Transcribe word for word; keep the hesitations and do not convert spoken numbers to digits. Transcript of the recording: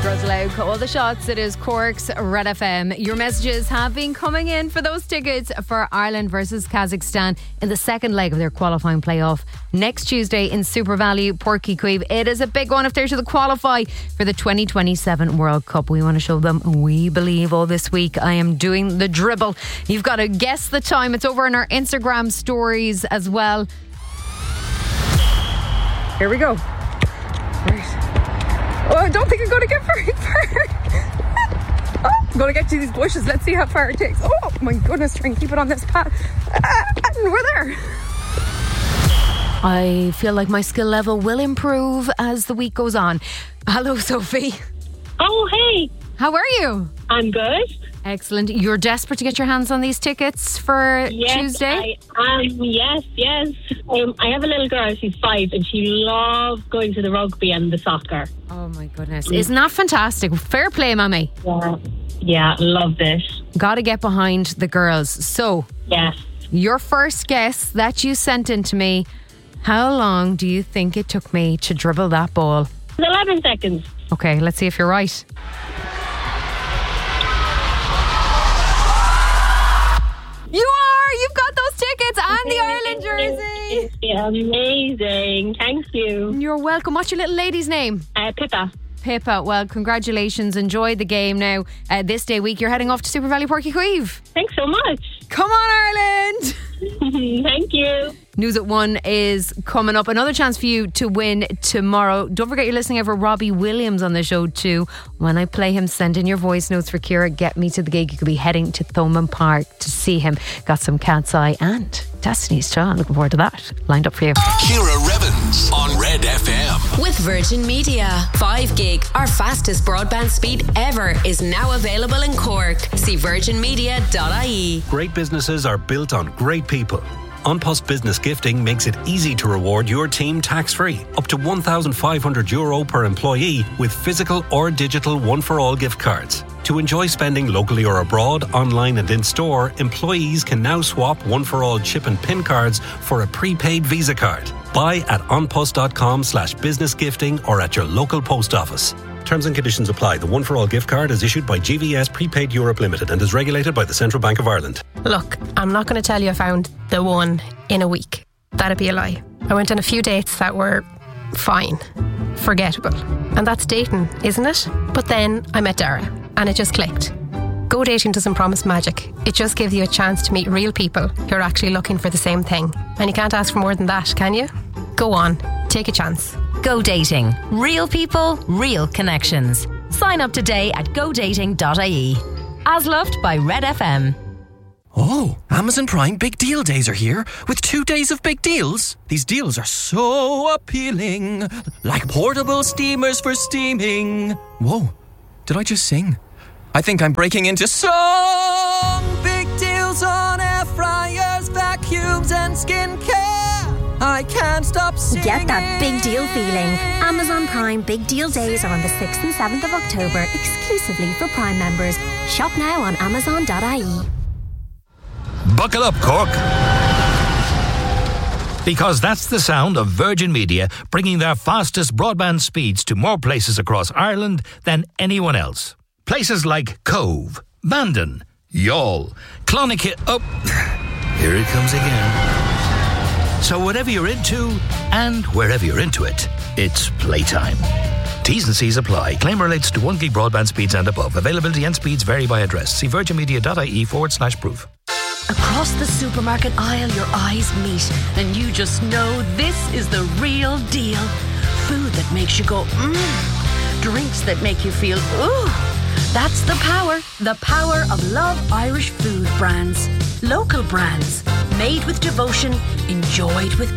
Girls Aloud, call the shots. It is Cork's Red F M. Your messages have been coming in for those tickets for Ireland versus Kazakhstan in the second leg of their qualifying playoff next Tuesday in Super Value, Porky Queeve. It is a big one if they're to qualify for the twenty twenty-seven World Cup. We want to show them we believe all this week. I am doing the dribble. You've got to guess the time. It's over in our Instagram stories as well. Here we go. Right. Oh, I don't think I'm going to get very far. Oh, I'm going to get to these bushes. Let's see how far it takes. Oh my goodness, try and keep it on this path. Ah, and we're there. I feel like my skill level will improve as the week goes on. Hello, Sophie. Oh, hey. How are you? I'm good. Excellent. You're desperate to get your hands on these tickets for yes, Tuesday? I am. Yes, yes. Um, I have a little girl. She's five and she loves going to the rugby and the soccer. Oh my goodness. Isn't that fantastic? Fair play, Mummy. Yeah, yeah, love this. Got to get behind the girls. So, yes. Your first guess that you sent in to me, how long do you think it took me to dribble that ball? eleven seconds. Okay, let's see if you're right. You are! You've got those tickets and the Ireland jersey. Yeah, amazing. Thank you. You're welcome. What's your little lady's name? Uh, Pippa. Pippa. Well, congratulations. Enjoy the game now. Uh, this day week, you're heading off to Super Valley Porky Queeve. Thanks so much. Come on, Ireland. Thank you. News at one is coming up. Another chance for you to win tomorrow. Don't forget you're listening over Robbie Williams on the show too. When I play him, send in your voice notes for Ciara. Get me to the gig. You could be heading to Thomond Park to see him. Got some Cat's Eye and Destiny's Child. Looking forward to that. Lined up for you. Ciara Revens on Red F M. With Virgin Media. five gig, our fastest broadband speed ever, is now available in Cork. See virgin media dot I E. Great businesses are built on great people. An Post Business Gifting makes it easy to reward your team tax-free. Up to one thousand five hundred euro per employee with physical or digital one-for-all gift cards. To enjoy spending locally or abroad, online and in-store, employees can now swap one-for-all chip and PIN cards for a prepaid Visa card. Buy at onpost.com slash business gifting or at your local post office. Terms and conditions apply. The one-for-all gift card is issued by G V S Prepaid Europe Limited and is regulated by the Central Bank of Ireland. Look, I'm not going to tell you I found the one in a week. That'd be a lie. I went on a few dates that were fine, forgettable. And that's dating, isn't it? But then I met Dara and it just clicked. Go dating doesn't promise magic. It just gives you a chance to meet real people who are actually looking for the same thing. And you can't ask for more than that, can you? Go on, take a chance. Go Dating. Real people, real connections. Sign up today at go dating dot I E. As loved by Red F M. Oh, Amazon Prime Big Deal Days are here with two days of big deals. These deals are so appealing, like portable steamers for steaming. Whoa, did I just sing? I think I'm breaking into song. Big deals on air fryers, vacuums and skincare. I can't stop singing. Get that big deal feeling. Amazon Prime Big Deal Days are on the sixth and seventh of October, exclusively for Prime members. Shop now on amazon dot I E. Buckle up, Cork. Because that's the sound of Virgin Media bringing their fastest broadband speeds to more places across Ireland than anyone else. Places like Cove, Bandon, Youghal, Clonakilty. Oh, here it comes again. So whatever you're into, and wherever you're into it, it's playtime. T's and C's apply. Claim relates to one gig broadband speeds and above. Availability and speeds vary by address. See virgin media dot I E forward slash proof. Across the supermarket aisle, your eyes meet, and you just know this is the real deal. Food that makes you go, mmm. Drinks that make you feel, ooh. That's the power, the power of Love Irish food brands. Local brands, made with devotion, enjoyed with